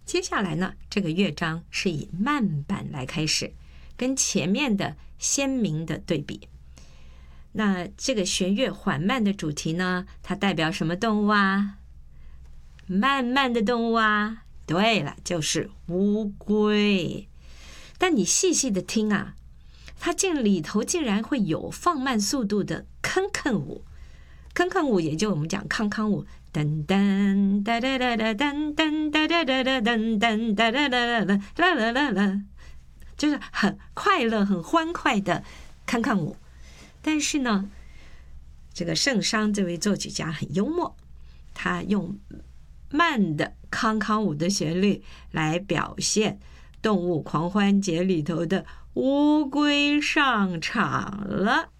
接下来呢，这个乐章是以慢板来开始，跟前面的鲜明的对比。那这个弦乐缓慢的主题呢，它代表什么动物啊？慢慢的动物啊，对了，就是乌龟。但你细细的听啊，它里头竟然会有放慢速度的坑坑舞。坑坑舞也就我们讲康康舞，噔噔哒哒哒哒噔噔哒哒哒哒噔噔哒哒哒哒啦啦啦啦，就是很快乐、很欢快的康康舞。但是呢，这个圣桑这位作曲家很幽默，他用慢的康康舞的旋律来表现动物狂欢节里头的乌龟上场了。